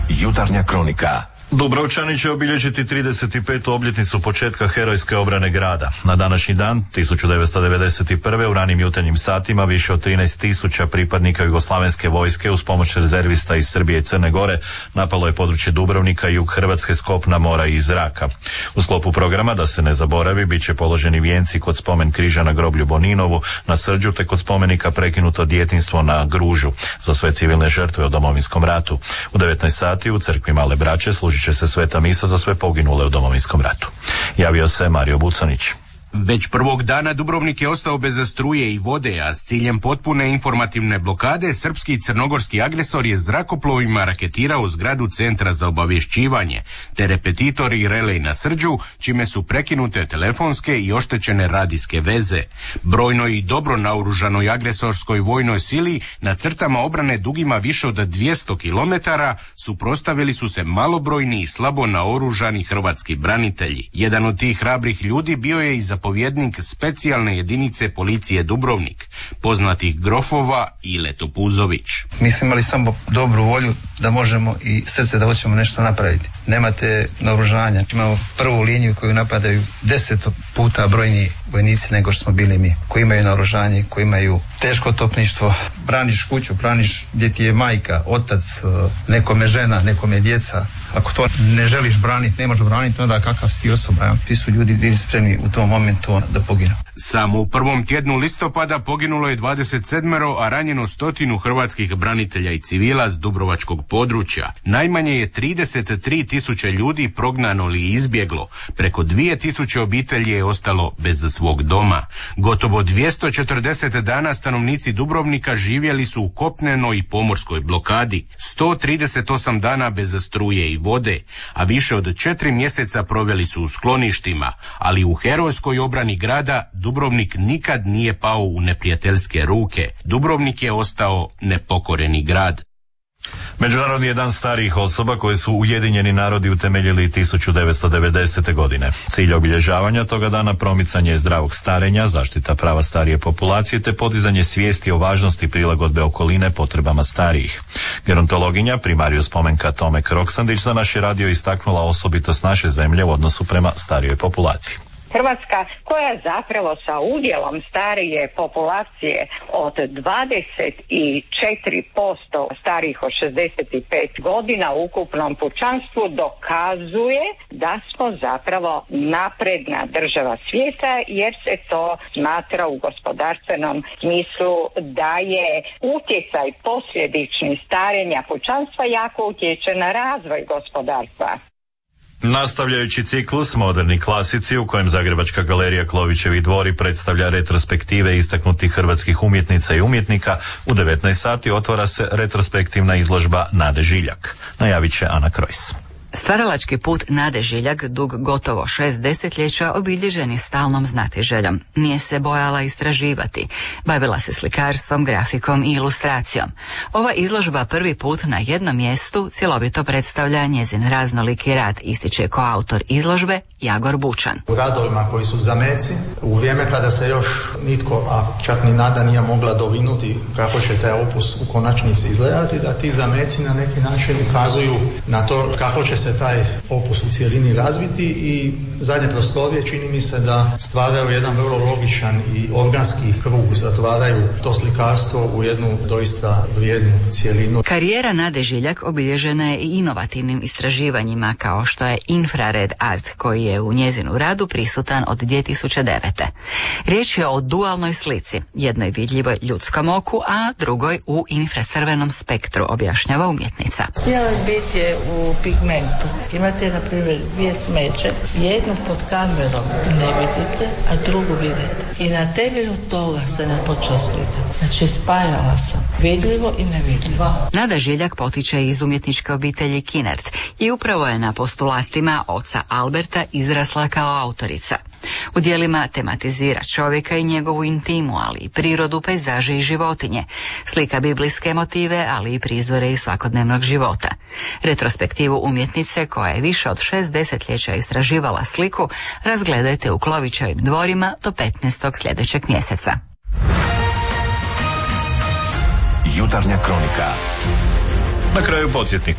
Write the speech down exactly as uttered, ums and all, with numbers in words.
Jutarnja kronika. Dubrovčani će obilježiti trideset petu obljetnicu početka herojske obrane grada. Na današnji dan, tisuću devetsto devedeset prve. u ranim jutarnjim satima više od trinaest tisuća pripadnika jugoslavenske vojske uz pomoć rezervista iz Srbije i Crne Gore napalo je područje Dubrovnika i jug Hrvatske s kopna, mora i zraka. U sklopu programa, da se ne zaboravi, bit će položeni vijenci kod spomen križa na groblju Boninovu, na Srđu, te kod spomenika Prekinuto djetinjstvo na Gružu za sve civilne žrtve u Domovinskom ratu. U devetnaest sati u crkvi Male Braće služit će se sveta misa za sve poginule u Domovinskom ratu. Javio se Mario Bucanić. Već prvog dana Dubrovnik je ostao bez struje i vode, a s ciljem potpune informativne blokade srpski i crnogorski agresor je zrakoplovima raketirao zgradu Centra za obavješćivanje, te repetitor i relej na Srđu, čime su prekinute telefonske i oštećene radijske veze. Brojnoj i dobro naoružanoj agresorskoj vojnoj sili na crtama obrane dugima više od dvjesto kilometara suprotstavili su se malobrojni i slabo naoružani hrvatski branitelji. Jedan od tih hrabrih ljudi bio je i zapovjednik specijalne jedinice policije Dubrovnik, poznatih grofova Ile Topuzović. Mi smo imali samo dobru volju da možemo i srce da hoćemo nešto napraviti. Nemate naoružanja. Imamo prvu liniju koju napadaju deset puta brojniji vojnici nego što smo bili mi, koji imaju naoružanje, koji imaju teško topništvo. Braniš kuću, braniš gdje ti je majka, otac, nekome žena, nekome djeca. Ako to ne želiš braniti, ne možeš braniti, onda kakav si ti osoba. Ja? Ti su ljudi bili spremni u tom momentu da poginu. Samo u prvom tjednu listopada poginulo je dvadeset sedam, a ranjeno stotinu hrvatskih branitelja i civila s dubrovačkog područja. Najmanje je trideset tri tisuće ljudi prognano ili izbjeglo. Preko dvije tisuće obitelji je ostalo bez svog doma. Gotovo dvjesto četrdeset dana stanovnici Dubrovnika živjeli su u kopnenoj i pomorskoj blokadi. sto trideset osam dana bez struje i vode, a više od četiri mjeseca proveli su u skloništima, ali u herojskoj obrani grada Dubrovnik nikad nije pao u neprijateljske ruke. Dubrovnik je ostao nepokoreni grad. Međunarodni je dan starijih osoba koje su Ujedinjeni narodi utemeljili tisuću devetsto devedesete. godine. Cilj obilježavanja toga dana promicanje zdravog starenja, zaštita prava starije populacije te podizanje svijesti o važnosti prilagodbe okoline potrebama starijih. Gerontologinja primario spomenka Tomek Roksandić za naš je radio istaknula osobitost naše zemlje u odnosu prema starijoj populaciji. Hrvatska, koja zapravo sa udjelom starije populacije od dvadeset četiri posto starijih od šezdeset pet godina u ukupnom pučanstvu, dokazuje da smo zapravo napredna država svijeta, jer se to smatra u gospodarstvenom smislu da je utjecaj posljedični starenja pučanstva jako utječe na razvoj gospodarstva. Nastavljajući ciklus Moderni klasici, u kojem Zagrebačka galerija Klovićevi dvori predstavlja retrospektive istaknutih hrvatskih umjetnica i umjetnika, u devetnaest sati otvara se retrospektivna izložba Nade Žiljak. Najavit će Ana Krojs. Stvaralački put Nade Žiljak, dug gotovo šest desetljeća, obilježen je stalnom znatiželjom. Nije se bojala istraživati. Bavila se slikarstvom, grafikom i ilustracijom. Ova izložba prvi put na jednom mjestu cjelovito predstavlja njezin raznoliki rad, ističe koautor izložbe Jagor Bučan. U radovima koji su zameci, u vrijeme kada se još nitko, a čak ni Nada nije mogla dovinuti kako će taj opus u konačnici izgledati, da ti zameci na neki način ukazuju na to kako će se taj opus u cijelini razviti, i zadnje prostorije čini mi se da stvaraju jedan vrlo logičan i organski krug, zatvaraju to slikarstvo u jednu doista vrijednu cijelinu. Karijera Nade Žiljak obilježena je i inovativnim istraživanjima kao što je infrared art, koji je u njezinu radu prisutan od dvije tisuće devete. Riječ je o dualnoj slici, jednoj vidljivoj ljudskom oku, a drugoj u infracrvenom spektru, objašnjava umjetnica. Cijela bit je u pigmentu. Imate, na primjer, dvije smeće, jednu pod kamerom ne vidite, a drugu vidite. I na temelju toga se ne počeo slikati. Znači, spajala sam vidljivo i nevidljivo. Nada Žiljak potiče iz umjetničke obitelji Kinert i upravo je na postulatima oca Alberta izrasla kao autorica. U djelima tematizira čovjeka i njegovu intimu, ali i prirodu, pejzaže i životinje. Slika biblijske motive, ali i prizore iz svakodnevnog života. Retrospektivu umjetnice, koja je više od šest desetljeća istraživala sliku, razgledajte u Klovićevim dvorima do petnaestog sljedećeg mjeseca. Jutarnja kronika. Na kraju podsjetnik.